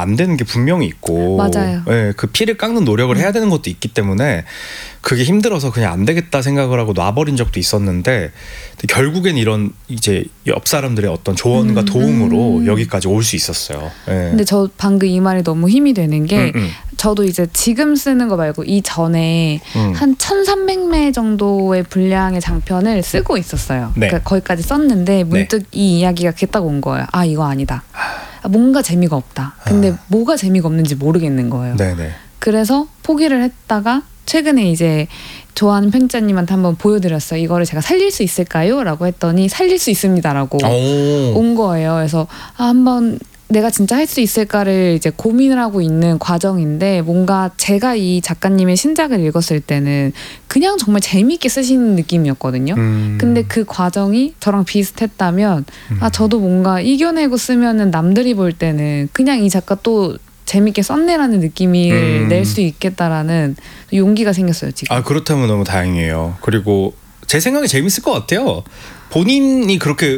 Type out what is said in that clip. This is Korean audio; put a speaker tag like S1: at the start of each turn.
S1: 안 되는 게 분명히 있고
S2: 맞아요.
S1: 예, 그 피를 깎는 노력을 해야 되는 것도 있기 때문에 그게 힘들어서 그냥 안 되겠다 생각을 하고 놔버린 적도 있었는데 결국엔 이런 이제 옆 사람들의 어떤 조언과 도움으로 여기까지 올 수 있었어요. 예.
S2: 근데 저 방금 이 말이 너무 힘이 되는 게 저도 이제 지금 쓰는 거 말고 이전에 한 1300매 정도의 분량의 장편을 쓰고 있었어요.
S1: 네.
S2: 그러니까 거기까지 썼는데 문득 이 이야기가 그게 딱 온 거예요. 아 이거 아니다. 뭔가 재미가 없다. 근데 뭐가 재미가 없는지 모르겠는 거예요.
S1: 네네.
S2: 그래서 포기를 했다가 최근에 이제 좋아하는 편집자님한테 한번 보여드렸어요. 이거를 제가 살릴 수 있을까요? 라고 했더니 살릴 수 있습니다라고 온 거예요. 그래서 한번 내가 진짜 할 수 있을까를 이제 고민을 하고 있는 과정인데 뭔가 제가 이 작가님의 신작을 읽었을 때는 그냥 정말 재미있게 쓰시는 느낌이었거든요. 근데 그 과정이 저랑 비슷했다면 저도 뭔가 이겨내고 쓰면은 남들이 볼 때는 그냥 이 작가 또 재밌게 썼네라는 느낌을 낼 수 있겠다라는 용기가 생겼어요 지금.
S1: 아 그렇다면 너무 다행이에요. 그리고 제 생각에 재밌을 것 같아요. 본인이 그렇게